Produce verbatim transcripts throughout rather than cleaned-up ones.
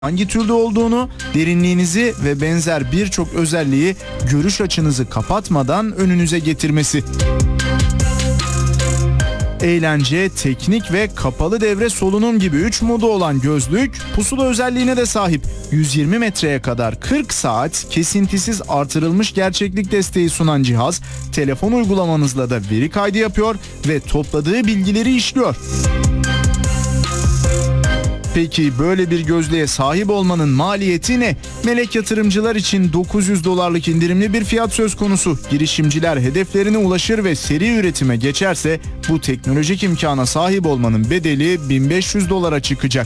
hangi türde olduğunu, derinliğinizi ve benzer birçok özelliği görüş açınızı kapatmadan önünüze getirmesi. Eğlence, teknik ve kapalı devre solunum gibi üç modu olan gözlük, pusula özelliğine de sahip. yüz yirmi metreye kadar kırk saat kesintisiz artırılmış gerçeklik desteği sunan cihaz, telefon uygulamanızla da veri kaydı yapıyor ve topladığı bilgileri işliyor. Peki böyle bir gözlüğe sahip olmanın maliyeti ne? Melek yatırımcılar için dokuz yüz dolarlık indirimli bir fiyat söz konusu. Girişimciler hedeflerine ulaşır ve seri üretime geçerse bu teknolojik imkana sahip olmanın bedeli bin beş yüz dolara çıkacak.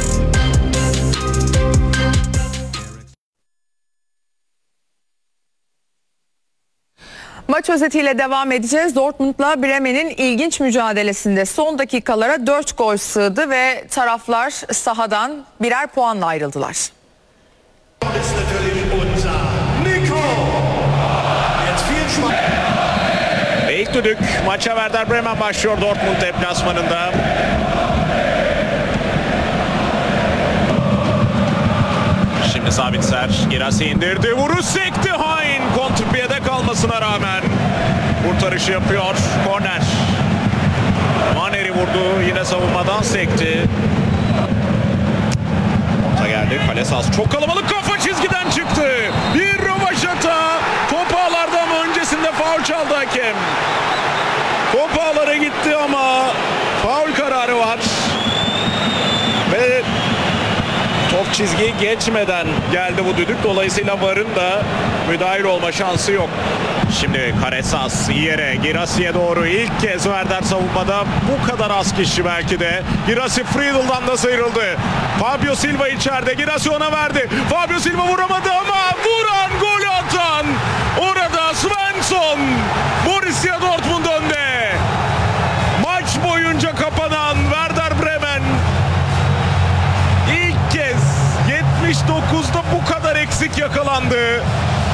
Maç özetiyle devam edeceğiz. Dortmund'la Bremen'in ilginç mücadelesinde son dakikalara dört gol sığdı ve taraflar sahadan birer puanla ayrıldılar. Ve ilk düdük maça Werder Bremen başlıyor Dortmund deplasmanında. Şimdi Sabitzer Girassi indirdi, vuruş sekti, hain kontrpiyede kalmasına rağmen kurtarışı yapıyor. Korner. Maner'i vurdu, yine savunmadan sekti. Orta geldi, kale sahası çok kalabalık, kafa çizgiden çıktı. Bir rövaşata, top ağlarda ama öncesinde faul çaldı hakem. Top ağlara gitti ama faul kararı var. Ve top çizgiyi geçmeden geldi bu düdük. Dolayısıyla VAR'ın da müdahil olma şansı yok. Şimdi Karesas yere, Girassi'ye doğru ilk kez Werder savunmada bu kadar az kişi belki de. Girassi Friedel'dan da sıyrıldı. Fabio Silva içeride, Girassi ona verdi. Fabio Silva vuramadı ama vuran, golü atan orada Svensson. Borussia Dortmund önde. Maç boyunca kapanan Werder Bremen İlk kez yetmiş dokuzda bu kadar eksik yakalandı.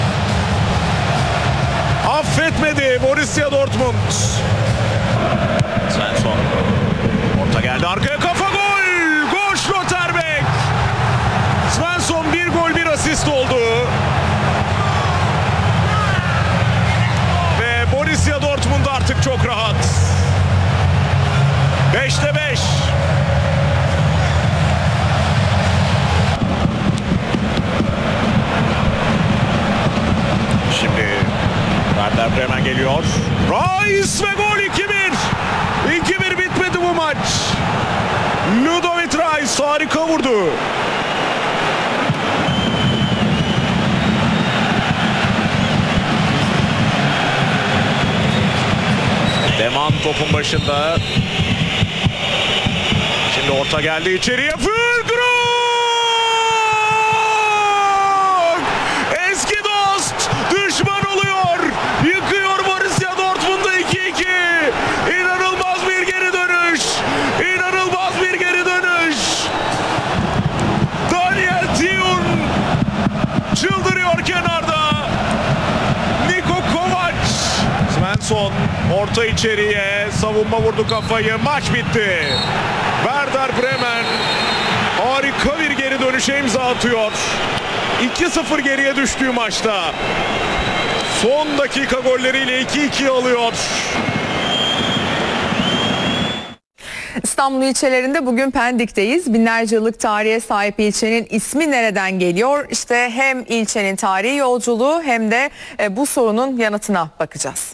Affetmedi Borussia Dortmund. Svensson. Orta geldi, arkaya kafa, gol! Gol Schlotterbeck! Svensson bir gol bir asist oldu. Ve Borussia Dortmund artık çok rahat. beşte beş. Şimdi Werder Bremen geliyor. Reis ve gol, iki bir. iki bir bitmedi bu maç. Ludovic Reis harika vurdu. Deman topun başında. Şimdi orta geldi içeriye. Füllkrug! Eski dost düşman oluyor. Yıkıyor Borussia Dortmund'u iki iki. İnanılmaz bir geri dönüş. İnanılmaz bir geri dönüş. Daniel Thioun çıldırıyor kenarda. Niko Kovac. Svensson orta içeriye, savunma vurdu kafayı. Maç bitti. Werder Bremen harika bir geri dönüşe imza atıyor. iki sıfır geriye düştüğü maçta son dakika golleriyle iki iki alıyor. İstanbul ilçelerinde bugün Pendik'teyiz. Binlerce yıllık tarihe sahip ilçenin ismi nereden geliyor? İşte hem ilçenin tarihi yolculuğu hem de bu sorunun yanıtına bakacağız.